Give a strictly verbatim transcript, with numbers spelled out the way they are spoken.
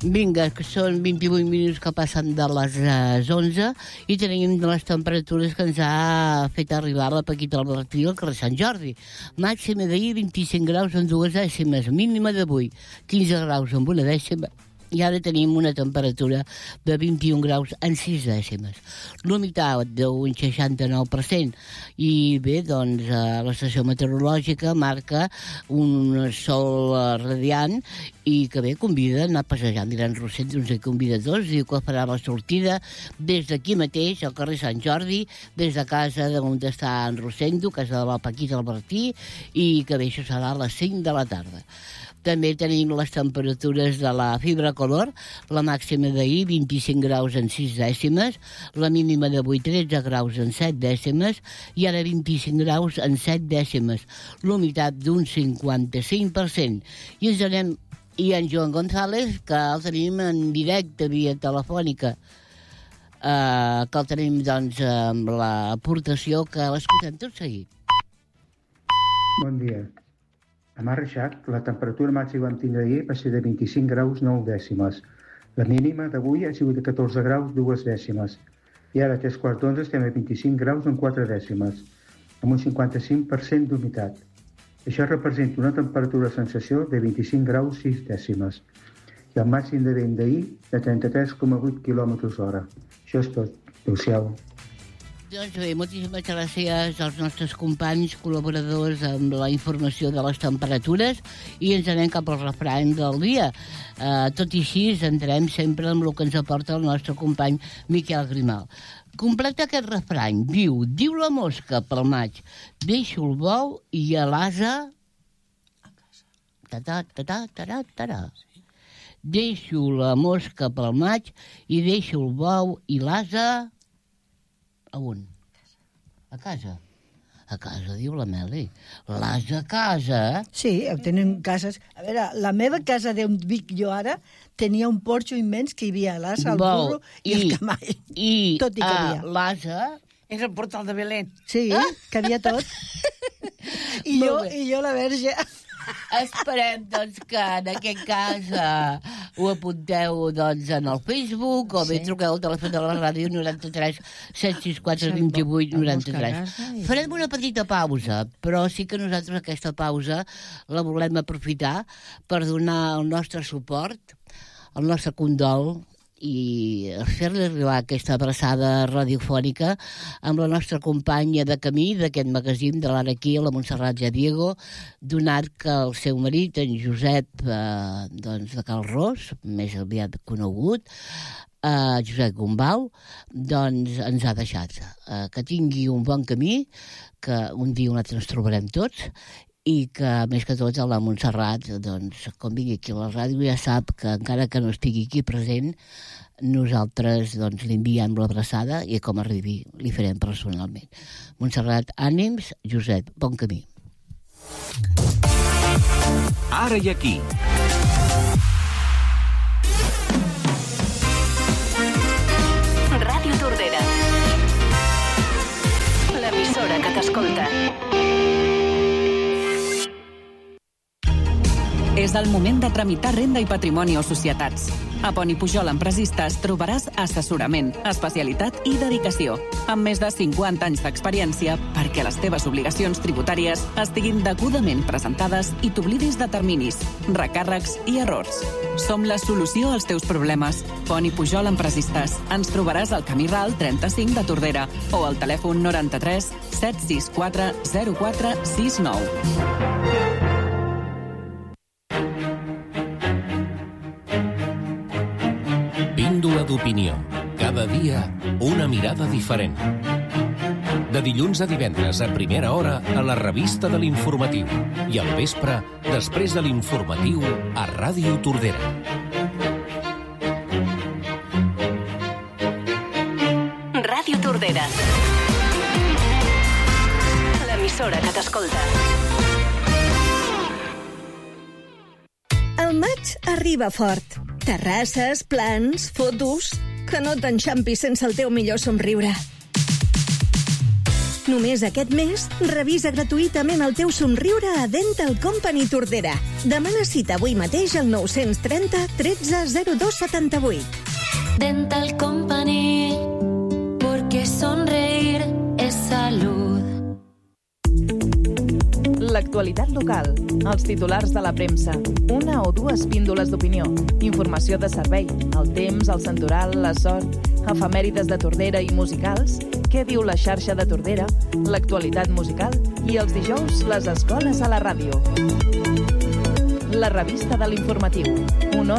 Vinga, que són vint-i-vuit minuts que passen de les uh, onze i tenim les temperatures que ens ha fet arribar la Paquita Albertí al carrer Sant Jordi. Màxima d'ahir vint-i-cinc graus amb dues dècimes, mínima d'avui quinze graus amb una dècima, i ara tenim una temperatura de vint-i-un graus en sis dècimes. L'humitat d'un seixanta-nou per cent. I bé, doncs, l'estació meteorològica marca un sol radiant i que bé, convida a anar passejant. Diran Rossell, doncs hi convida tots, diu que farà la sortida des d'aquí mateix, al carrer Sant Jordi, des de casa d'on està en Rosendo, casa de la Paquita Albertí, i que bé, això serà a les cinc de la tarda. També tenim les temperatures de la fibra color, la màxima d'ahir vint-i-cinc graus en sis dècimes, la mínima d'avui tretze graus en set dècimes i ara vint-i-cinc graus en set dècimes, l'humitat d'un cinquanta-cinc per cent. I ens anem, i en Joan González, que el tenim en directe via telefònica, eh, que el tenim doncs amb l'aportació que l'escoltem tot seguit. Bon dia. A Mar Reixac, la temperatura màxima que vam tindre ahir va ser de vint-i-cinc graus nou dècimes. La mínima d'avui ha sigut de catorze graus dues dècimes. I ara, a tres quarts d'onze, estem a vint-i-cinc graus en quatre dècimes, amb un cinquanta-cinc per cent d'humitat. Això representa una temperatura de sensació de vint-i-cinc graus sis dècimes. I el màxim de vent d'ahir de trenta-tres coma vuit quilòmetres hora. Això és tot. Adéu-siau. Doncs bé, moltíssimes gràcies als nostres companys, col·laboradors amb la informació de les temperatures, i ens anem cap al refrany del dia. Uh, tot i així, entrem sempre amb el que ens aporta el nostre company Miquel Grimal. Completa aquest refrany. Diu, diu la mosca pel maig, deixo el bou i a l'ase... Ta-ta, ta-ta, ta-ta, ta-ta. Deixo la mosca pel maig i deixo el bou i l'ase... A on? A casa. A casa, diu la Meli. L'has a casa? Sí, tenen cases. A veure, la meva casa d'on vic jo ara tenia un porxo immens que hi havia l'asa, el burro i, i el camall. I tot hi cabia. Uh, l'asa... És el portal de Belén. Sí, ah? Cabia tot. I, jo, I jo la verge... Esperem, doncs, que en aquest cas uh, ho apunteu doncs, en el Facebook o bé sí. Truqueu al telèfon de la ràdio noranta-tres set sis quatre dos vuit noranta-tres. Farem una petita pausa, però sí que nosaltres aquesta pausa la volem aprofitar per donar el nostre suport, el nostre condol i fer-li arribar aquesta abraçada radiofònica amb la nostra companya de camí d'aquest magazín de l'Ara Aquí, la Montserrat Diego, donat que el seu marit, en Josep eh, doncs de Cal Ros, més aviat conegut, eh, Josep Gombau, doncs ens ha deixat. Eh, que tingui un bon camí, que un dia un altre ens trobarem tots, i que, més que tot, a la Montserrat, doncs, com vingui aquí a la ràdio, ja sap que, encara que no estigui aquí present, nosaltres doncs, li enviem l'abraçada i, com arribi, li farem personalment. Montserrat, ànims. Josep, bon camí. Ara i aquí. Ràdio Tordera. L'emissora que t'escolta. És el moment de tramitar renda i patrimoni o societats. A Poni Pujol Empresistes trobaràs assessorament, especialitat i dedicació, amb més de cinquanta anys d'experiència perquè les teves obligacions tributàries estiguin degudament presentades i t'oblidis de terminis, recàrrecs i errors. Som la solució als teus problemes. Poni Pujol Empresistes. Ens trobaràs al Camí Ral trenta-cinc de Tordera o al telèfon noranta-tres set sis quatre zero quatre sis nou. Píndola d'opinió. Cada dia una mirada diferent. De dilluns a divendres a primera hora a la revista de l'Informatiu i al vespre, després de l'Informatiu, a Ràdio Tordera. Ràdio Tordera. L'emissora que t'escolta. El maig arriba fort. Terrasses, plans, fotos... Que no t'enxampis sense el teu millor somriure. Només aquest mes, revisa gratuïtament el teu somriure a Dental Company Tordera. Demana cita avui mateix al nou trenta, tretze, zero dos setanta-vuit. Dental Company, porque sonreír es salud. L'actualitat local, els titulars de la premsa, una o dues píndoles d'opinió, informació de servei, el temps, el santoral, la sort, efemèrides de Tordera i musicals, què diu la xarxa de Tordera, l'actualitat musical i els dijous les escoles a la ràdio. La revista de l'informatiu, una